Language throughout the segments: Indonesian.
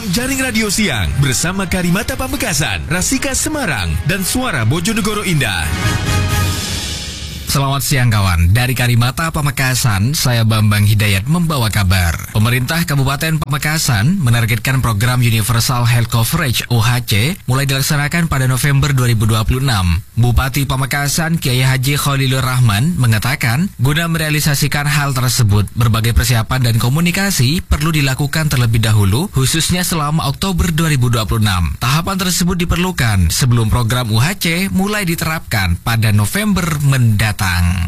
program Jaring Radio Siang bersama Karimata Pamekasan, Rasika Semarang, dan Suara Bojonegoro Indah. Selamat siang kawan, dari Karimata Pamekasan, saya Bambang Hidayat membawa kabar. Pemerintah Kabupaten Pamekasan menargetkan program Universal Health Coverage UHC mulai dilaksanakan pada November 2026. Bupati Pamekasan Kiai Haji Khalilur Rahman mengatakan, guna merealisasikan hal tersebut, berbagai persiapan dan komunikasi perlu dilakukan terlebih dahulu, khususnya selama Oktober 2026. Tahapan tersebut diperlukan sebelum program UHC mulai diterapkan pada November mendatang.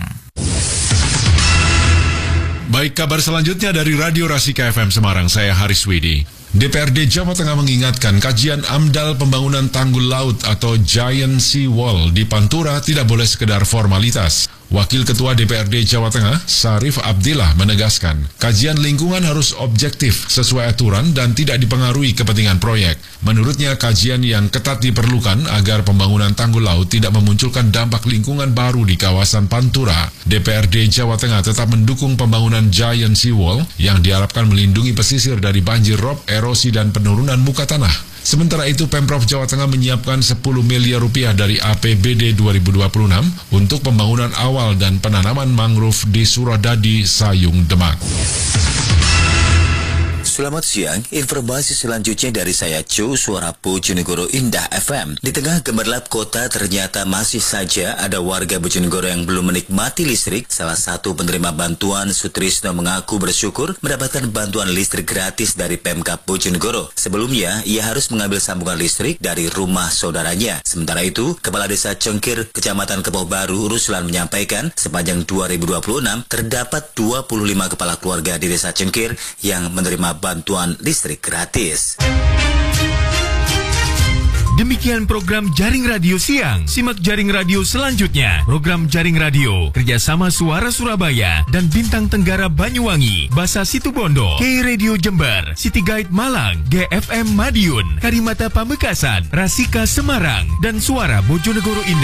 Baik, kabar selanjutnya dari Radio Rasika FM Semarang, saya Haris Widi. DPRD Jawa Tengah mengingatkan kajian AMDAL pembangunan tanggul laut atau Giant Sea Wall di Pantura tidak boleh sekedar formalitas. Wakil Ketua DPRD Jawa Tengah, Sarif Abdillah, menegaskan, kajian lingkungan harus objektif, sesuai aturan dan tidak dipengaruhi kepentingan proyek. Menurutnya, kajian yang ketat diperlukan agar pembangunan tanggul laut tidak memunculkan dampak lingkungan baru di kawasan Pantura. DPRD Jawa Tengah tetap mendukung pembangunan Giant Sea Wall yang diharapkan melindungi pesisir dari banjir rob, erosi, dan penurunan muka tanah. Sementara itu, Pemprov Jawa Tengah menyiapkan 10 miliar rupiah dari APBD 2026 untuk pembangunan awal dan penanaman mangrove di Suradadi, Sayung, Demak. Selamat siang, informasi selanjutnya dari saya Cu, Suara Bojonegoro Indah FM. Di tengah gemerlap kota ternyata masih saja ada warga Bojonegoro yang belum menikmati listrik. Salah satu penerima bantuan, Sutrisno, mengaku bersyukur mendapatkan bantuan listrik gratis dari Pemkab Bojonegoro. Sebelumnya, ia harus mengambil sambungan listrik dari rumah saudaranya. Sementara itu, Kepala Desa Cengkir, Kecamatan Kepoh Baru, Ruslan, menyampaikan sepanjang 2026 terdapat 25 kepala keluarga di Desa Cengkir yang menerima bantuan listrik gratis. Demikian program Jaring Radio Siang. Simak Jaring Radio selanjutnya. Program Jaring Radio kerjasama Suara Surabaya dan Bintang Tenggara Banyuwangi, Basa Situbondo, K Radio Jember, City Guide Malang, GFM Madiun, Karimata Pamekasan, Rasika Semarang, dan Suara Bojonegoro Indah.